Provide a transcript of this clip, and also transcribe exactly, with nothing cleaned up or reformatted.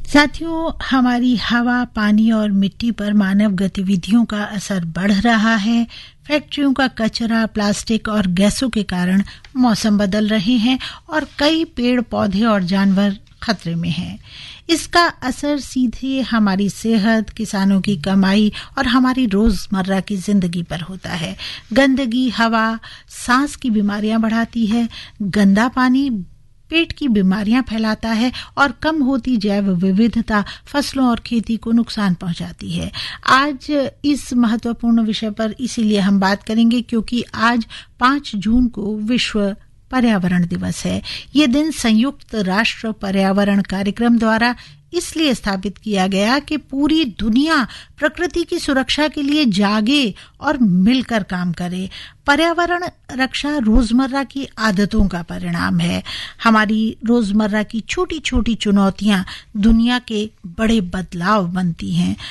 साथियों, हमारी हवा, पानी और मिट्टी पर मानव गतिविधियों का असर बढ़ रहा है। फैक्ट्रियों का कचरा, प्लास्टिक और गैसों के कारण मौसम बदल रहे हैं और कई पेड़ पौधे और जानवर खतरे में हैं। इसका असर सीधे हमारी सेहत, किसानों की कमाई और हमारी रोजमर्रा की जिंदगी पर होता है। गंदगी हवा, सांस की बीमारियां बढ़ाती है। गंदा पानी पेट की बीमारियां फैलाता है और कम होती जैव विविधता फसलों और खेती को नुकसान पहुंचाती है। आज इस महत्वपूर्ण विषय पर इसीलिए हम बात करेंगे क्योंकि आज पाँच जून को विश्व पर्यावरण दिवस है। ये दिन संयुक्त राष्ट्र पर्यावरण कार्यक्रम द्वारा इसलिए स्थापित किया गया कि पूरी दुनिया प्रकृति की सुरक्षा के लिए जागे और मिलकर काम करे। पर्यावरण रक्षा रोजमर्रा की आदतों का परिणाम है। हमारी रोजमर्रा की छोटी छोटी चुनौतियां दुनिया के बड़े बदलाव बनती हैं।